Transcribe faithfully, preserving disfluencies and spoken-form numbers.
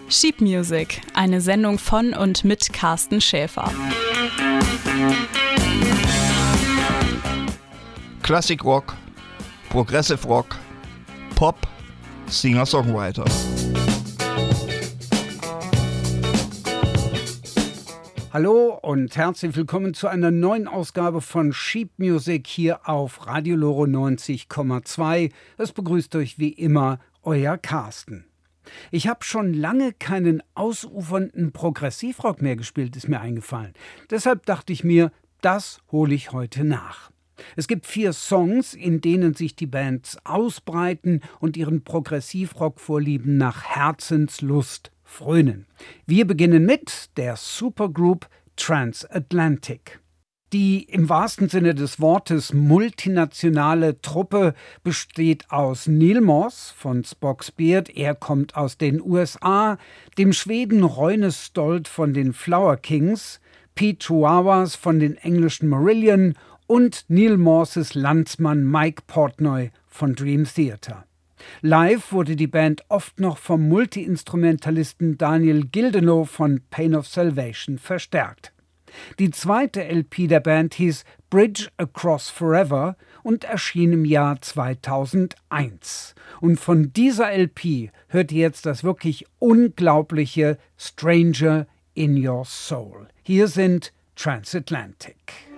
Sheep Music, eine Sendung von und mit Carsten Schäfer. Classic Rock, Progressive Rock, Pop, Singer-Songwriter. Hallo und herzlich willkommen zu einer neuen Ausgabe von Sheep Music hier auf Radio Loro neunzig Komma zwei. Es begrüßt euch wie immer euer Carsten. Ich habe schon lange keinen ausufernden Progressivrock mehr gespielt, ist mir eingefallen. Deshalb dachte ich mir, das hole ich heute nach. Es gibt vier Songs, in denen sich die Bands ausbreiten und ihren Progressivrock-Vorlieben nach Herzenslust frönen. Wir beginnen mit der Supergroup Transatlantic. Die im wahrsten Sinne des Wortes multinationale Truppe besteht aus Neil Moss von Spock's Beard, er kommt aus den U S A, dem Schweden Roine Stolt von den Flower Kings, Pete Chihuahuas von den englischen Marillion und Neil Morses Landsmann Mike Portnoy von Dream Theater. Live wurde die Band oft noch vom Multi-Instrumentalisten Daniel Gildenlow von Pain of Salvation verstärkt. Die zweite L P der Band hieß Bridge Across Forever und erschien im Jahr zweitausendeins. Und von dieser L P hört ihr jetzt das wirklich unglaubliche Stranger in Your Soul. Hier sind Transatlantic.